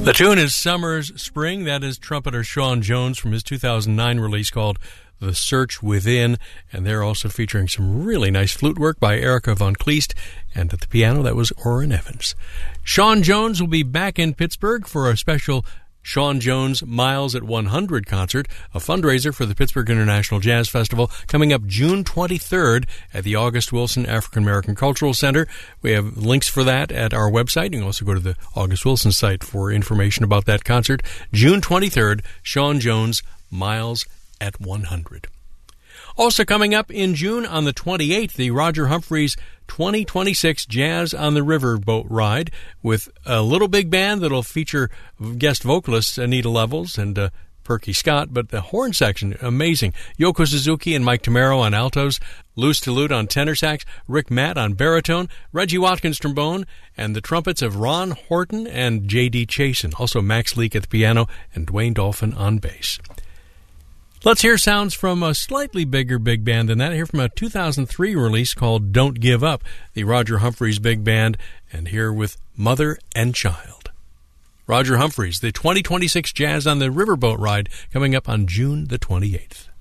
The tune is Summer's Spring. That is trumpeter Sean Jones from his 2009 release called The Search Within. And they're also featuring some really nice flute work by Erica Von Kleist. And at the piano, that was Orrin Evans. Sean Jones will be back in Pittsburgh for a special Sean Jones Miles at 100 concert, a fundraiser for the Pittsburgh International Jazz Festival, coming up June 23rd at the August Wilson African American Cultural Center. We have links for that at our website. You can also go to the August Wilson site for information about that concert. June 23rd, Sean Jones Miles at 100. Also coming up in June on the 28th, the Roger Humphreys 2026 Jazz on the River boat ride with a little big band that'll feature guest vocalists Anita Levels and Perky Scott, but the horn section, amazing. Yoko Suzuki and Mike Tamaro on altos, Luce Touloute on tenor sax, Rick Matt on baritone, Reggie Watkins trombone, and the trumpets of Ron Horton and J.D. Chasen. Also Max Leake at the piano and Dwayne Dolphin on bass. Let's hear sounds from a slightly bigger big band than that. Here from a 2003 release called Don't Give Up, the Roger Humphreys Big Band, and here with Mother and Child. Roger Humphreys, the 2026 Jazz on the Riverboat Ride, coming up on June the 28th.